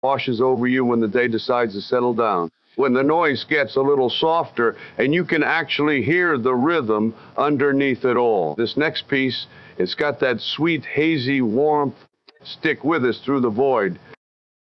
washes over you when the day decides to settle down. When the noise gets a little softer and you can actually hear the rhythm underneath it all. This next piece, it's got that sweet, hazy warmth. Stick with us through the void.